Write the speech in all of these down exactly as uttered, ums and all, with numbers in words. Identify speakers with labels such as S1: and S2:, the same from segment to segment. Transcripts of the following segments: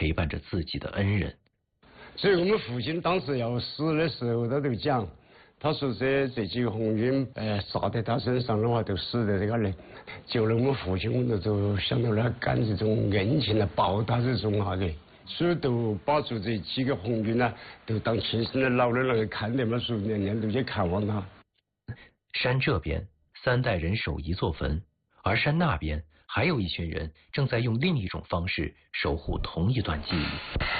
S1: 陪伴着自己的恩人。
S2: 所以我们父亲当时要死的时候，他都讲，他说这这几个红军，呃，杀在他身上的话，都死在这个里。救了我们父亲，我们就想到了干这种恩情来报答这种啥子，所以都把住这几个红军呢，都当亲生的老人来看的嘛，所以年年都去看望他。
S1: 山这边三代人守一座坟，而山那边还有一群人正在用另一种方式守护同一段记忆。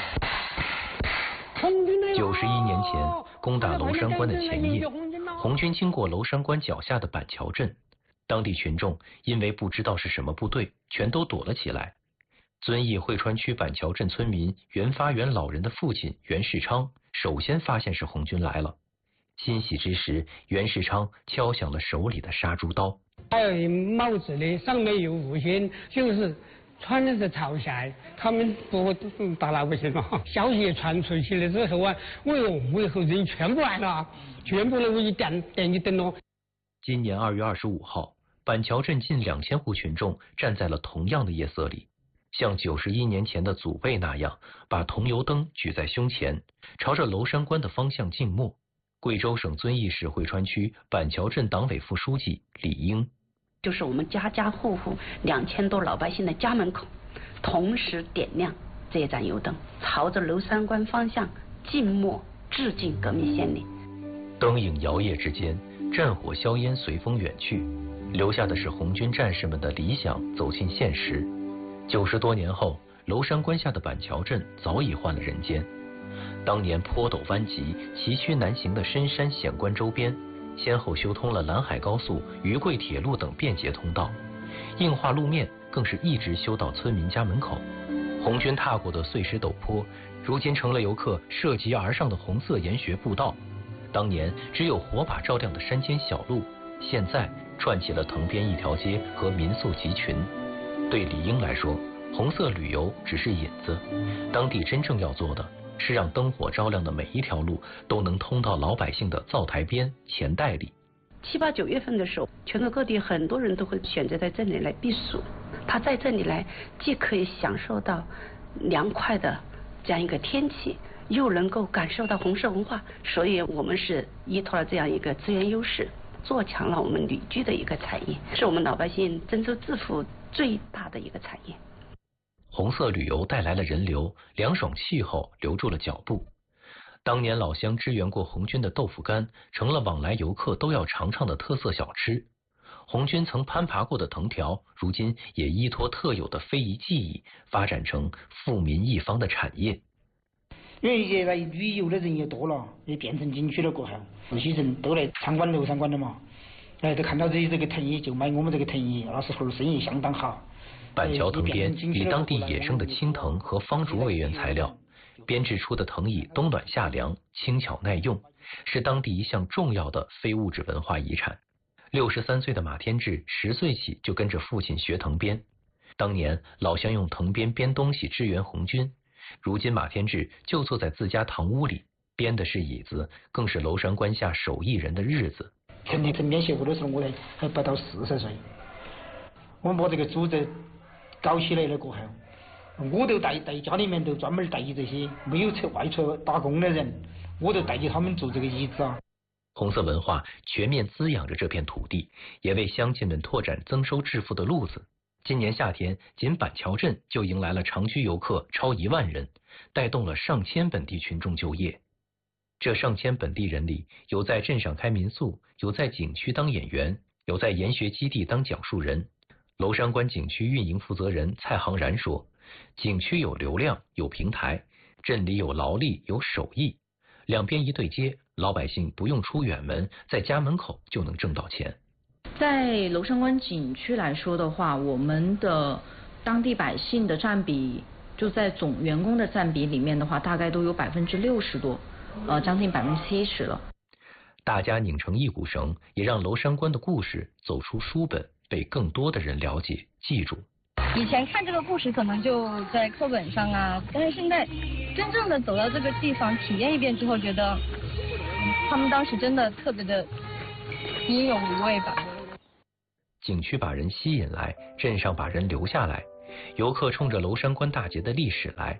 S1: 九十一年前攻打娄山关的前夜，红军经过娄山关脚下的板桥镇，当地群众因为不知道是什么部队，全都躲了起来。遵义汇川区板桥镇村民袁发元老人的父亲袁世昌首先发现是红军来了，欣喜之时，袁世昌敲响了手里的杀猪刀。
S3: 还有一帽子的，上面有五星，就是穿的是草鞋，他们不打老百姓了。消息传出去了之后啊，为我们为后人全部来了，全部都一点点一灯哦。
S1: 今年二月二十五号，板桥镇近两千户群众站在了同样的夜色里，像九十一年前的祖辈那样，把桐油灯举在胸前，朝着娄山关的方向静默。贵州省遵义市汇川区板桥镇党委副书记李英。
S4: 就是我们家家户户两千多老百姓的家门口，同时点亮这盏油灯，朝着娄山关方向静默致敬革命先烈。
S1: 灯影摇曳之间，战火硝烟随风远去，留下的是红军战士们的理想走进现实。九十多年后，娄山关下的板桥镇早已换了人间。当年坡陡弯急、崎岖难行的深山险关周边，先后修通了兰海高速、渝贵铁路等便捷通道，硬化路面更是一直修到村民家门口。红军踏过的碎石陡坡，如今成了游客涉级而上的红色研学步道。当年只有火把照亮的山间小路，现在串起了藤边一条街和民宿集群。对李英来说，红色旅游只是引子，当地真正要做的是让灯火照亮的每一条路都能通到老百姓的灶台边、钱袋里。
S4: 七八九月份的时候，全国各地很多人都会选择在这里来避暑。他在这里来，既可以享受到凉快的这样一个天气，又能够感受到红色文化。所以我们是依托了这样一个资源优势，做强了我们旅居的一个产业，是我们老百姓增收致富最大的一个产业。
S1: 红色旅游带来了人流，凉爽气候留住了脚步。当年老乡支援过红军的豆腐干，成了往来游客都要尝尝的特色小吃。红军曾攀爬过的藤条，如今也依托特有的非遗技艺，发展成富民一方的产业。
S5: 因为现在旅游的人也多了，也变成景区了过后，那些人都来参观娄山关了嘛，哎，都看到这这个藤椅就买我们这个藤椅，那时候生意相当好。
S1: 板桥藤编以当地野生的青藤和方竹为原材料，编制出的藤椅冬暖夏凉，轻巧耐用，是当地一项重要的非物质文化遗产。六十三岁的马天志十岁起就跟着父亲学藤编，当年老乡用藤编编东西支援红军，如今马天志就坐在自家堂屋里，编的是椅子，更是娄山关下手艺人的日子。
S5: 成立藤编协会的时候，我才还不到四十岁，我们把这个组织搞起来了过后，我都带带家里面都专门带这些没有出外出打工的人，我都带着他们做这个椅子啊。
S1: 红色文化全面滋养着这片土地，也为乡亲们拓展增收致富的路子。今年夏天，仅板桥镇就迎来了长居游客超一万人，带动了上千本地群众就业。这上千本地人里，有在镇上开民宿，有在景区当演员，有在研学基地当讲述人。娄山关景区运营负责人蔡航然说，景区有流量，有平台，镇里有劳力，有手艺，两边一对接，老百姓不用出远门，在家门口就能挣到钱。
S6: 在娄山关景区来说的话，我们的当地百姓的占比，就在总员工的占比里面的话，大概都有百分之六十多，呃，将近百分之七十了。
S1: 大家拧成一股绳，也让娄山关的故事走出书本，被更多的人了解记住。
S7: 以前看这个故事可能就在课本上啊，但是现在真正的走到这个地方体验一遍之后，觉得、嗯、他们当时真的特别的英勇无畏吧。
S1: 景区把人吸引来，镇上把人留下来，游客冲着娄山关大捷的历史来，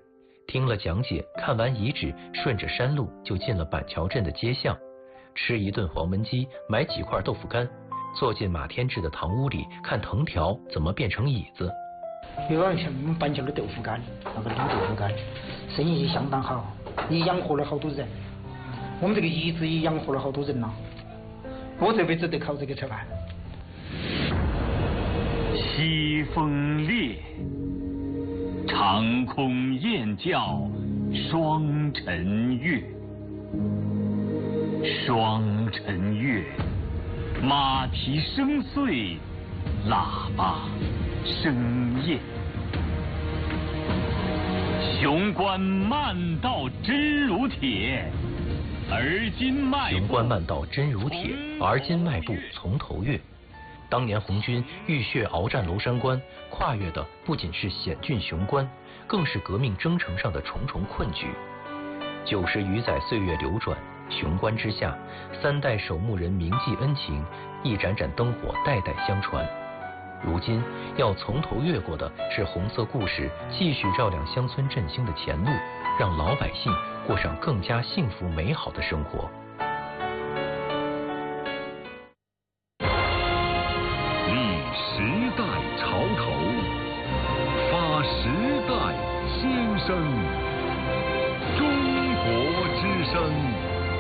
S1: 听了讲解，看完遗址，顺着山路就进了板桥镇的街巷，吃一顿黄焖鸡，买几块豆腐干，坐进马天志的堂屋里，看藤条怎么变成椅子。
S5: 有点像我们板桥的豆腐干，那个卤豆腐干，生意也相当好，也养活了好多人。我们这个椅子也养活了好多人呐。我这辈子得靠这个吃饭。
S8: 西风烈，长空雁叫双晨月。双晨月，马蹄声碎，喇叭声咽。雄关漫道真如铁，而今迈步。
S1: 雄关漫道真如铁，而今迈步从头越。当年红军浴血鏖战娄山关，跨越的不仅是险峻雄关，更是革命征程上的重重困局。九十余载岁月流转，雄关之下，三代守墓人铭记恩情，一盏盏灯火代代相传。如今要从头越过的是红色故事继续照亮乡村振兴的前路，让老百姓过上更加幸福美好的生活。
S8: 立时代潮头，发时代新生，中国之声。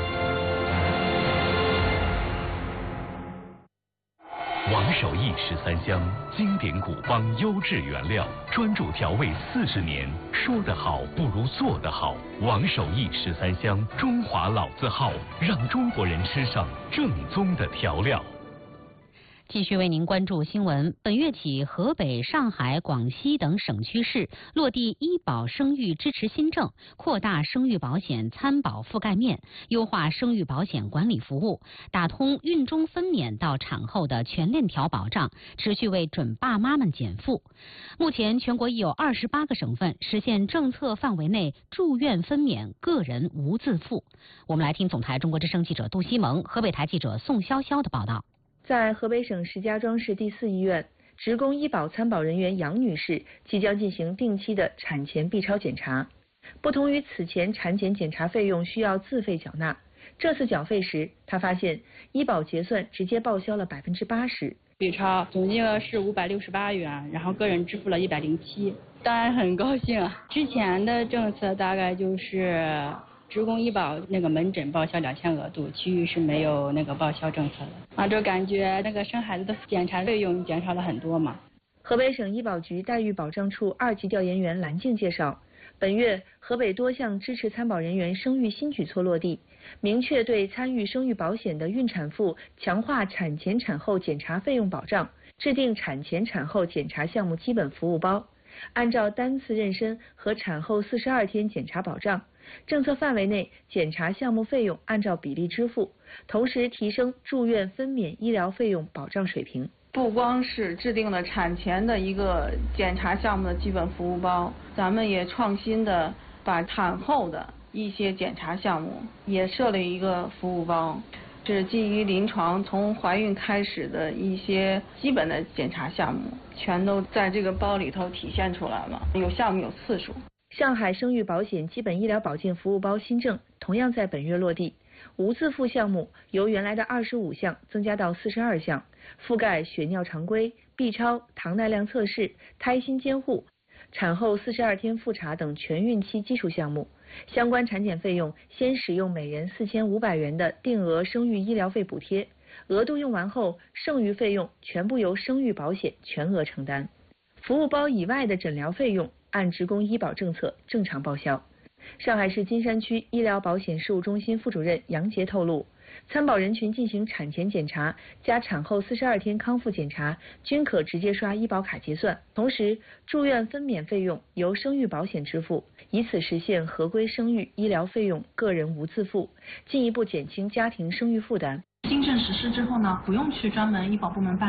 S8: 王守义十三香，经典古方优质原料，专注调味四十年。说得好不如做得好。王守义十三香，中华老字号，让中国人吃上正宗的调料。
S9: 继续为您关注新闻。本月起，河北、上海、广西等省区市落地医保生育支持新政，扩大生育保险参保覆盖面，优化生育保险管理服务，打通孕中分娩到产后的全链条保障，持续为准爸妈们减负。目前，全国已有二十八个省份实现政策范围内住院分娩个人无自付。我们来听总台中国之声记者杜西蒙、河北台记者宋潇潇的报道。
S10: 在河北省石家庄市第四医院，职工医保参保人员杨女士即将进行定期的产前 B 超检查。不同于此前产检检查费用需要自费缴纳，这次缴费时，她发现医保结算直接报销了百分之八十。
S11: B 超总金额是五百六十八元，然后个人支付了一百零七，当然很高兴啊。之前的政策大概就是职工医保那个门诊报销两千额度，其余是没有那个报销政策的啊，就感觉那个生孩子的检查费用减少了很多嘛。
S10: 河北省医保局待遇保障处二级调研员蓝静介绍，本月河北多项支持参保人员生育新举措落地，明确对参与生育保险的孕产妇强化产前产后检查费用保障，制定产前产后检查项目基本服务包，按照单次妊娠和产后四十二天检查保障。政策范围内检查项目费用按照比例支付，同时提升住院分娩医疗费用保障水平。
S12: 不光是制定了产前的一个检查项目的基本服务包，咱们也创新的把产后的一些检查项目也设了一个服务包，是基于临床从怀孕开始的一些基本的检查项目，全都在这个包里头体现出来了，有项目有次数。
S10: 上海生育保险基本医疗保健服务包新政同样在本月落地，无自付项目由原来的二十五项增加到四十二项，覆盖血尿常规、B 超、糖耐量测试、胎心监护、产后四十二天复查等全孕期基础项目。相关产检费用先使用每人四千五百元的定额生育医疗费补贴，额度用完后，剩余费用全部由生育保险全额承担。服务包以外的诊疗费用按职工医保政策正常报销。上海市金山区医疗保险事务中心副主任杨杰透露，参保人群进行产前检查加产后四十二天康复检查均可直接刷医保卡结算，同时住院分娩费用由生育保险支付，以此实现合规生育医疗费用个人无自付，进一步减轻家庭生育负担。
S13: 新政实施之后呢，不用去专门医保部门办理的，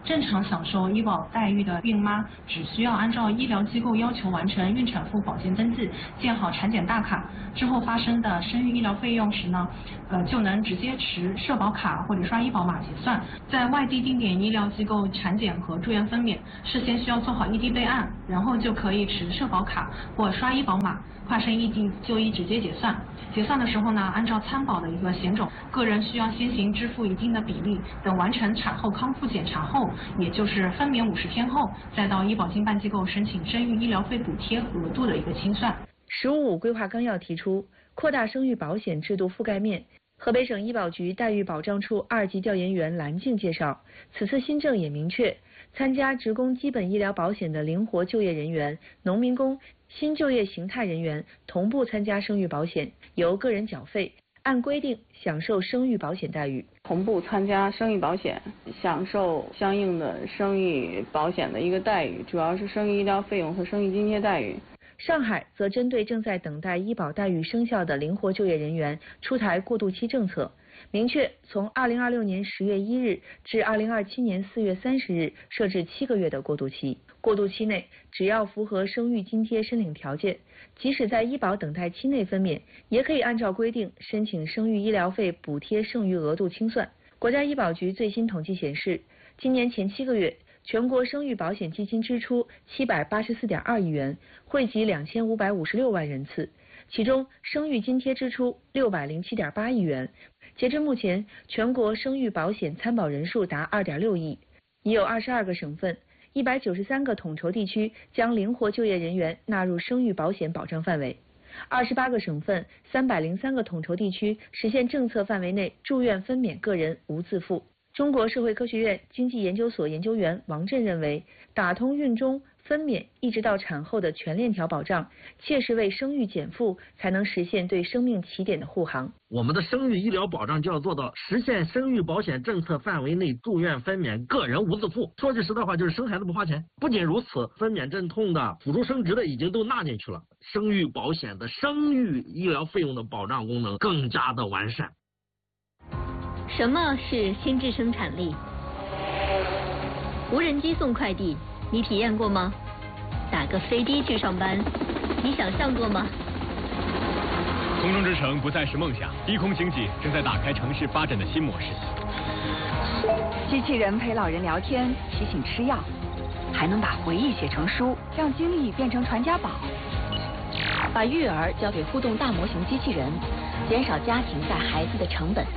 S13: 正常享受医保待遇的孕妈，只需要按照医疗机构要求完成孕产妇保健登记，建好产检大卡，之后发生的生育医疗费用时呢，呃，就能直接持社保卡或者刷医保码结算。在外地定点医疗机构产检和住院分娩，事先需要做好异地备案，然后就可以持社保卡或刷医保码，跨省异地就医直接结算。结算的时候呢，按照参保的一个险种，个人需要先行支付一定的比例，等完成产后康复检查后，也就是分娩五十天后，再到医保经办机构申请生育医疗费补贴额度的一个清算。
S10: 十五五规划纲要提出，扩大生育保险制度覆盖面。河北省医保局待遇保障处二级调研员蓝静介绍，此次新政也明确，参加职工基本医疗保险的灵活就业人员、农民工、新就业形态人员同步参加生育保险，由个人缴费，按规定享受生育保险待遇。
S12: 同步参加生育保险，享受相应的生育保险的一个待遇，主要是生育医疗费用和生育津贴待遇。
S10: 上海则针对正在等待医保待遇生效的灵活就业人员出台过渡期政策，明确从二零二六年十月一日至二零二七年四月三十日设置七个月的过渡期。过渡期内，只要符合生育津贴申领条件，即使在医保等待期内分娩，也可以按照规定申请生育医疗费补贴剩余额度清算。国家医保局最新统计显示，今年前七个月，全国生育保险基金支出七百八十四点二亿元，惠及两千五百五十六万人次，其中生育津贴支出六百零七点八亿元。截至目前，全国生育保险参保人数达二点六亿，已有二十二个省份、一百九十三个统筹地区将灵活就业人员纳入生育保险保障范围。二十八个省份、三百零三个统筹地区实现政策范围内住院分娩个人无自付。中国社会科学院经济研究所研究员王震认为，打通孕中、分娩一直到产后的全链条保障，切实为生育减负，才能实现对生命起点的护航。
S14: 我们的生育医疗保障就要做到实现生育保险政策范围内住院分娩个人无自付。说句实在话，就是生孩子不花钱。不仅如此，分娩阵痛的、辅助生殖的已经都纳进去了，生育保险的生育医疗费用的保障功能更加的完善。
S15: 什么是心智生产力？无人机送快递，你体验过吗？打个飞的去上班，你想象过吗？
S16: 空中之城不再是梦想，低空经济正在打开城市发展的新模式。
S17: 机器人陪老人聊天，提醒吃药，还能把回忆写成书，让经历变成传家宝。把育儿交给互动大模型机器人，减少家庭带孩子的成本。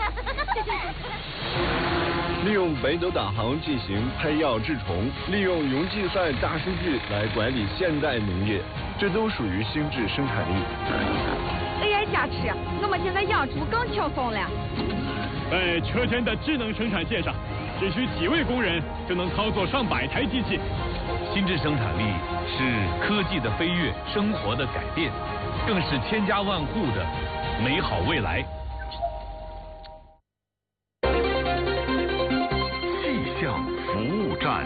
S18: 利用北斗导航进行配药治虫，利用云计算大数据来管理现代农业，这都属于心智生产力。
S19: A I 加持，我们现在养猪更轻松了。
S16: 在车间的智能生产线上，只需几位工人就能操作上百台机器。
S8: 心智生产力是科技的飞跃，生活的改变，更是千家万户的美好未来。 气象服务站。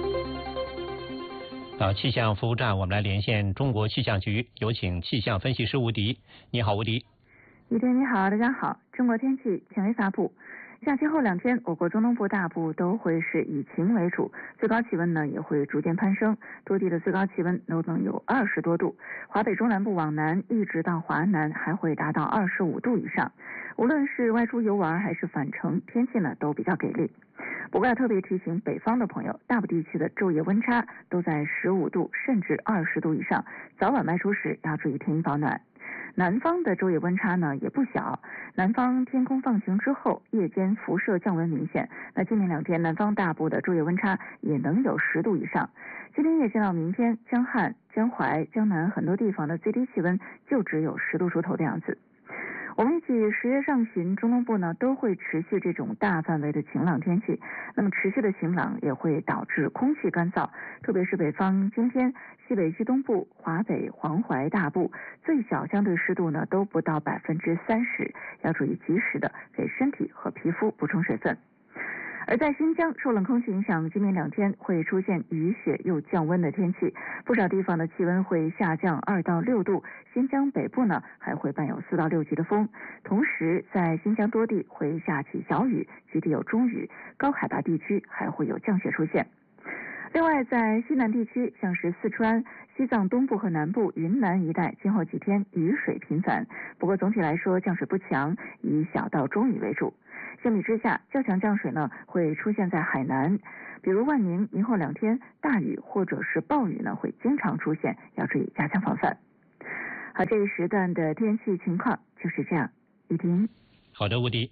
S20: 好，气象服务站，我们来连线中国气象局，有请气象分析师吴迪。你好，吴迪。
S21: 雨天你好，大家好。中国天气权威发布。假期后两天，我国中东部大部都会是以晴为主，最高气温呢也会逐渐攀升，多地的最高气温都能有二十多度。华北中南部往南一直到华南还会达到二十五度以上。无论是外出游玩还是返程，天气呢都比较给力。不过要特别提醒北方的朋友，大部地区的昼夜温差都在十五度甚至二十度以上，早晚外出时要注意添衣保暖。南方的昼夜温差呢也不小，南方天空放晴之后，夜间辐射降温明显。那今明两天，南方大部的昼夜温差也能有十度以上。今天夜间到明天，江汉、江淮、江南很多地方的最低气温就只有十度出头的样子。我们预计十月上旬，中东部呢都会持续这种大范围的晴朗天气。那么持续的晴朗也会导致空气干燥，特别是北方今天、西北西东部、华北、黄淮大部，最小相对湿度呢都不到百分之三十，要注意及时的给身体和皮肤补充水分。 而在新疆，受冷空气影响，今明两天会出现雨雪又降温的天气，不少地方的气温会下降二到六度，新疆北部呢还会伴有四到六级的风。同时，在新疆多地会下起小雨，局地有中雨，高海拔地区还会有降雪出现。另外，在西南地区，像是四川、西藏东部和南部、云南一带，今后几天雨水频繁，不过总体来说降水不强，以小到中雨为主。相比之下，较强降水呢会出现在海南，比如万宁，明后两天大雨或者是暴雨呢会经常出现，要注意加强防范。好，这一时段的天气情况就是这样。雨婷，
S20: 好的，吴迪。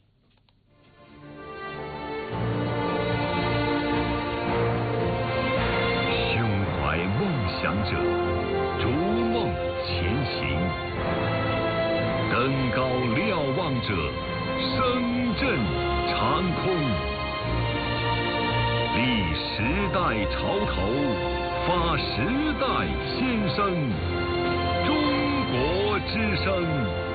S8: 想者逐梦前行，登高瞭望者声震长空。立时代潮头，发时代先声。中国之声。